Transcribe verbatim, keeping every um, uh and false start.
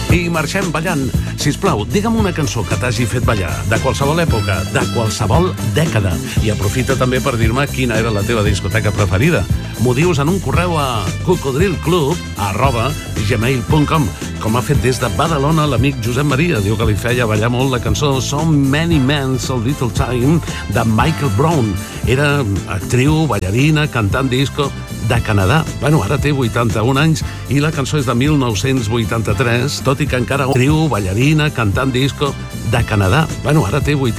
i marxem ballant. Sisplau, digue'm una cançó que t'hagi fet ballar, de qualsevol època, de qualsevol dècada. I aprofita també per dir-me quina era la teva discoteca preferida. M'ho dius en un correu a cocodrilclub arroba gmail punt com, com ha fet des de Badalona l'amic Josep Maria. Diu que li feia ballar molt la cançó So Many Men, So Little Time, de Michael Brown. Era actriu, ballarina, cantant disco de Canadà. Bueno, ara té vuitanta-un anys i la cançó és de mil nou-cents vuitanta-tres, tot i que encara actriu, ballarina, cantant disco de Canadà. Bueno, ara té vuitanta